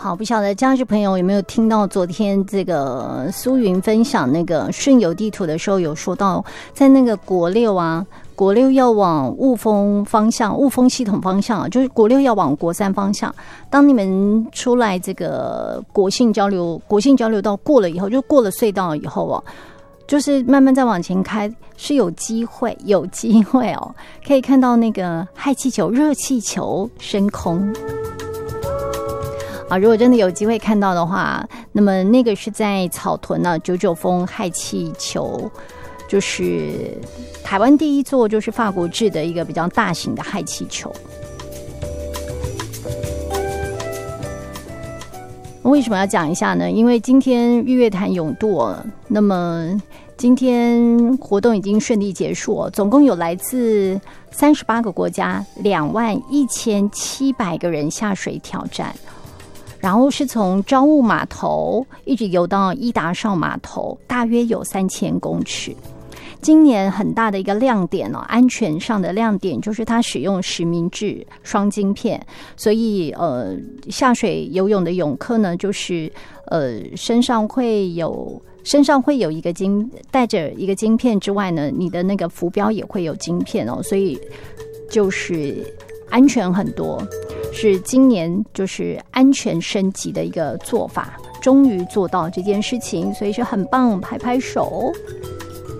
好，不晓得家事朋友有没有听到昨天这个苏云分享那个顺游地图的时候，有说到在那个国六要往雾峰方向，雾峰系统方向就是国六要往国三方向。当你们出来这个国姓交流道过了以后，就过了隧道以后就是慢慢再往前开，是有机会可以看到那个氦气球、热气球升空。如果真的有机会看到的话，那么那个是在草屯99峰氦气球，就是台湾第一座就是法国制的一个比较大型的氦气球。为什么要讲一下呢？因为今天日月潭泳渡那么今天活动已经顺利结束总共有来自38个国家21700个人下水挑战，然后是从朝雾码头一直游到伊达邵码头，大约有3000公尺。今年很大的一个亮点安全上的亮点就是它使用实名制双晶片，所以下水游泳的泳客呢，就是身上会有一个带着一个晶片之外呢，你的那个浮标也会有晶片所以就是安全很多，是今年就是安全升级的一个做法，终于做到这件事情，所以是很棒，拍拍手。